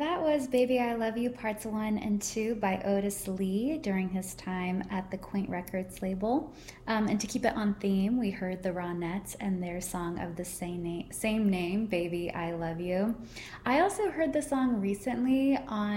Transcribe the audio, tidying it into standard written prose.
That was Baby I Love You Parts 1 and 2 by Otis Lee during his time at the Quaint Records label. And to keep it on theme, we heard the Ronettes and their song of the same name, Baby I Love You. I also heard the song recently on